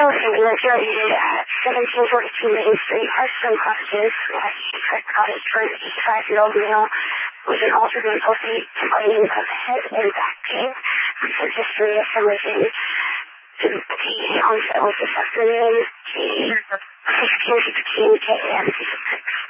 Illustrating located at 1742 Main Street, Hearthstone Cottages, cottage for an 85-year-old male with an altered mental state complaining of head and back pain. Recent history of hemorrhaging. The onset was this afternoon. The 16:15 k.m.